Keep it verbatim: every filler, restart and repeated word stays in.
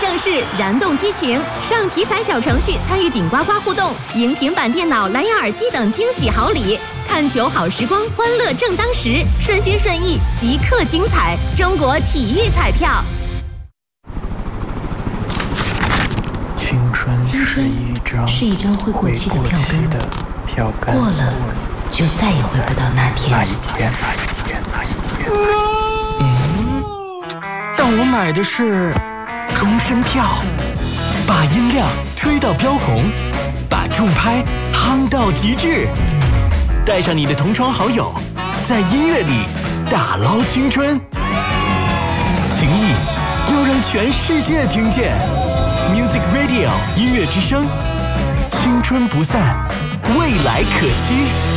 盛世，燃动激情。上体彩小程序参与顶呱呱互动，赢平板电脑、蓝牙耳机等惊喜好礼。看球好时光，欢乐正当时，顺心顺意，即刻精彩。中国体育彩票。 青春是一张是一张会过期的票根， 的票根过了就再也回不到那天。 那一天，那一天，那一天。 嗯，但我买的是终身票，把音量吹到飙红，把重拍夯到极致，带上你的同窗好友，在音乐里打捞青春，情谊要让全世界听见。Music Radio 音乐之声，青春不散，未来可期。